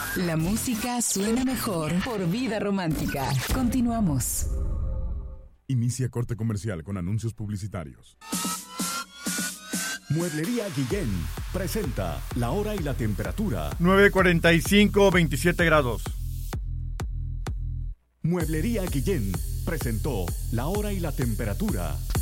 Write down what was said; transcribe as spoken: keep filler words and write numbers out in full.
La música suena mejor por Vida Romántica. Continuamos. Inicia corte comercial con anuncios publicitarios. Mueblería Guillén presenta la hora y la temperatura. nueve cuarenta y cinco, veintisiete grados. Mueblería Guillén presentó la hora y la temperatura.